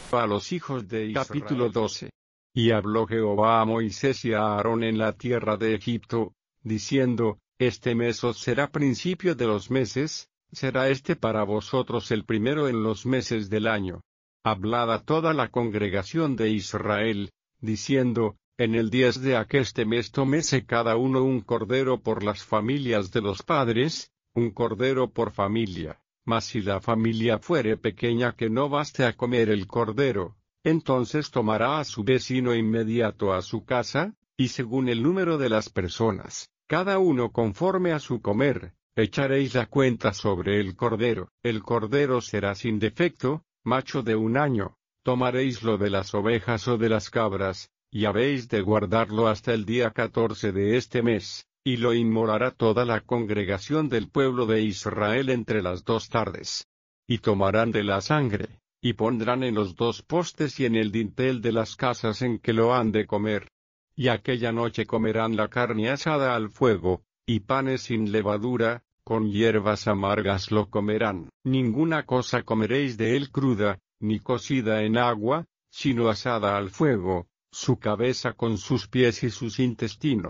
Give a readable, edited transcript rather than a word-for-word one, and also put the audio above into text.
A los hijos de Israel. Capítulo 12. Y habló Jehová a Moisés y a Aarón en la tierra de Egipto, diciendo: Este mes os será principio de los meses, será este para vosotros el primero en los meses del año. Hablad a toda la congregación de Israel, diciendo: En el 10 de aqueste mes tomése cada uno un cordero por las familias de los padres, un cordero por familia. Mas si la familia fuere pequeña que no baste a comer el cordero, entonces tomará a su vecino inmediato a su casa, y según el número de las personas, cada uno conforme a su comer, echaréis la cuenta sobre el cordero. El cordero será sin defecto, macho de 1 año. Tomaréis lo de las ovejas o de las cabras, y habéis de guardarlo hasta el día 14 de este mes. Y lo inmolará toda la congregación del pueblo de Israel entre las 2 tardes. Y tomarán de la sangre, y pondrán en los 2 postes y en el dintel de las casas en que lo han de comer. Y aquella noche comerán la carne asada al fuego, y panes sin levadura, con hierbas amargas lo comerán. Ninguna cosa comeréis de él cruda, ni cocida en agua, sino asada al fuego, su cabeza con sus pies y sus intestinos.